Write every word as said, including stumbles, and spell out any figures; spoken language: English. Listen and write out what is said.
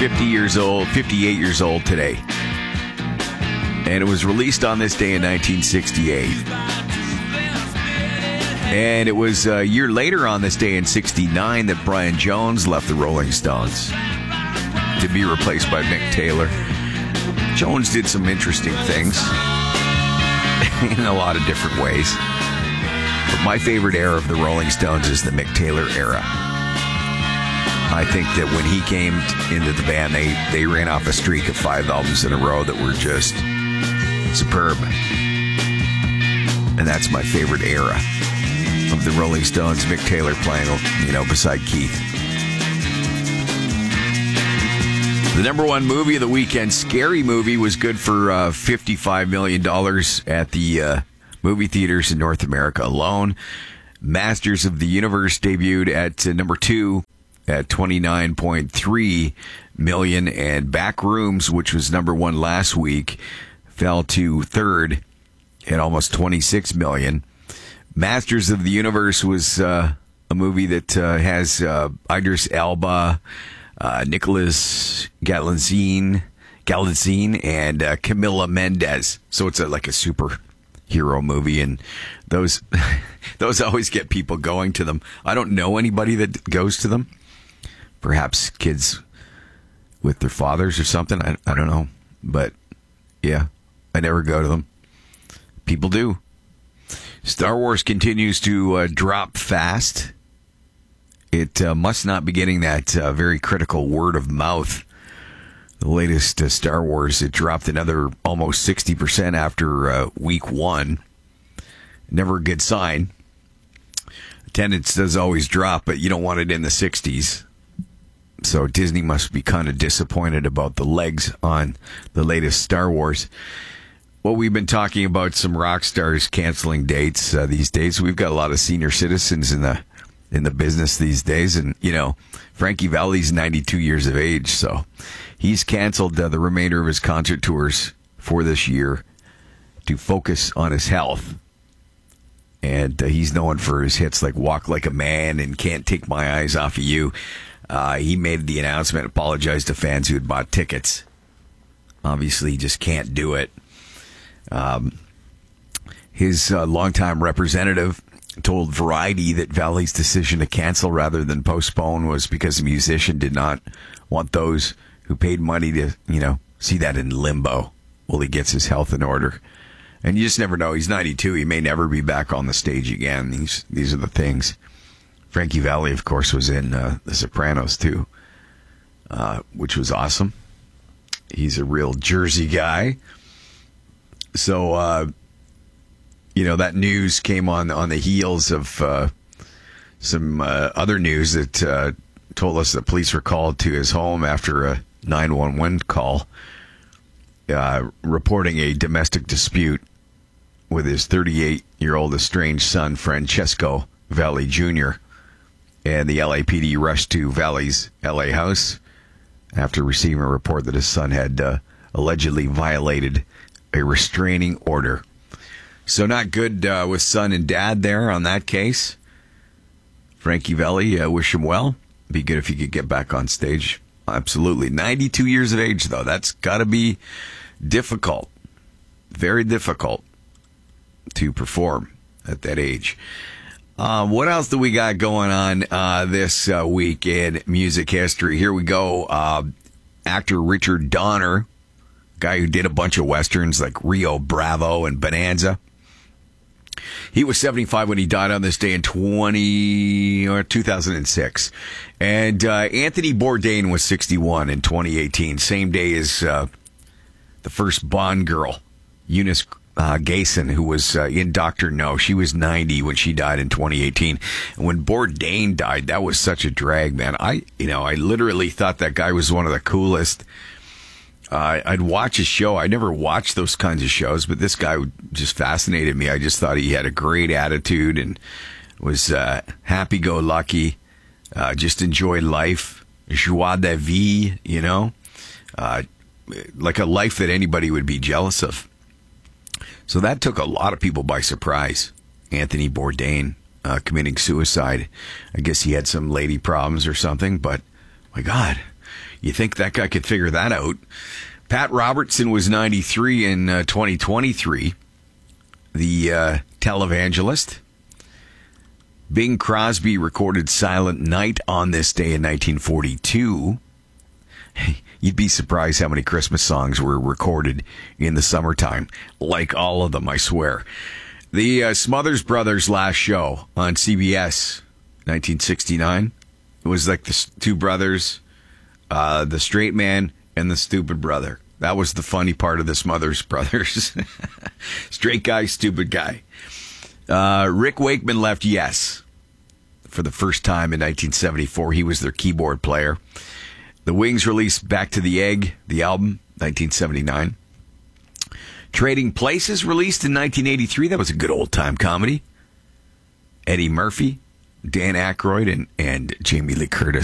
fifty years old, fifty-eight years old today. And it was released on this day in nineteen sixty-eight. And it was a year later on this day in sixty-nine that Brian Jones left the Rolling Stones to be replaced by Mick Taylor. Jones did some interesting things in a lot of different ways. But my favorite era of the Rolling Stones is the Mick Taylor era. I think that when he came into the band, they, they ran off a streak of five albums in a row that were just superb. And that's my favorite era of the Rolling Stones, Mick Taylor playing, you know, beside Keith. The number one movie of the weekend, Scary Movie, was good for uh, fifty-five million dollars at the uh, movie theaters in North America alone. Masters of the Universe debuted at uh, number two at twenty-nine point three million dollars, and Backrooms, which was number one last week, fell to third at almost twenty-six million dollars. Masters of the Universe was uh, a movie that uh, has uh, Idris Elba, uh, Nicholas Galitzine, Galitzine and uh, Camila Mendes. So it's a, like a superhero movie, and those those always get people going to them. I don't know anybody that goes to them. Perhaps kids with their fathers or something. I, I don't know. But, yeah, I never go to them. People do. Star Wars continues to uh, drop fast. It uh, must not be getting that uh, very critical word of mouth. The latest uh, Star Wars, it dropped another almost sixty percent after uh, week one. Never a good sign. Attendance does always drop, but you don't want it in the sixties. So Disney must be kind of disappointed about the legs on the latest Star Wars. Well, we've been talking about some rock stars canceling dates uh, these days. We've got a lot of senior citizens in the in the business these days. And, you know, Frankie Valli's ninety-two years of age, so he's canceled uh, the remainder of his concert tours for this year to focus on his health. And uh, he's known for his hits like Walk Like a Man and Can't Take My Eyes Off of You. Uh, he made the announcement, apologized to fans who had bought tickets. Obviously, he just can't do it. Um, his uh, longtime representative told Variety that Valli's decision to cancel rather than postpone was because the musician did not want those who paid money to, you know, see that in limbo while he gets his health in order. And you just never know. He's ninety-two. He may never be back on the stage again. These these are the things. Frankie Valli, of course, was in uh, The Sopranos, too, uh, which was awesome. He's a real Jersey guy. So, uh, you know, that news came on, on the heels of uh, some uh, other news that uh, told us that police were called to his home after a nine one one call uh, reporting a domestic dispute with his thirty-eight-year-old estranged son, Francesco Valli Junior And the L A P D rushed to Valli's L A house after receiving a report that his son had uh, allegedly violated a restraining order. So not good uh, with son and dad there on that case. Frankie Valli, uh, wish him well. Be good if he could get back on stage. Absolutely. ninety-two years of age, though. That's got to be difficult. Very difficult to perform at that age. Um, what else do we got going on uh, this uh, week in music history? Here we go. Uh, actor Richard Donner, guy who did a bunch of westerns like Rio Bravo and Bonanza. He was seventy-five when he died on this day in twenty or two thousand six. And uh, Anthony Bourdain was sixty-one in twenty eighteen, same day as uh, the first Bond girl, Eunice uh, Gayson, who was uh, in Doctor No. She was ninety when she died in twenty eighteen. And when Bourdain died, that was such a drag, man. I, you know, I literally thought that guy was one of the coolest. Uh, I'd watch his show. I never watched those kinds of shows, but this guy just fascinated me. I just thought he had a great attitude and was uh, happy-go-lucky, uh, just enjoyed life, joie de vie, you know, uh, like a life that anybody would be jealous of. So that took a lot of people by surprise. Anthony Bourdain uh, committing suicide. I guess he had some lady problems or something, but my God. You think that guy could figure that out? Pat Robertson was ninety-three in uh, twenty twenty-three. The uh, televangelist. Bing Crosby recorded Silent Night on this day in nineteen forty-two. You'd be surprised how many Christmas songs were recorded in the summertime. Like all of them, I swear. The uh, Smothers Brothers' last show on C B S, nineteen sixty-nine. It was like the two brothers, uh, the straight man and the stupid brother. That was the funny part of the Smothers Brothers. Straight guy, stupid guy. Uh, Rick Wakeman left Yes for the first time in nineteen seventy-four. He was their keyboard player. The Wings released Back to the Egg, the album, nineteen seventy-nine. Trading Places released in nineteen eighty-three. That was a good old-time comedy. Eddie Murphy, Dan Aykroyd, and, and Jamie Lee Curtis.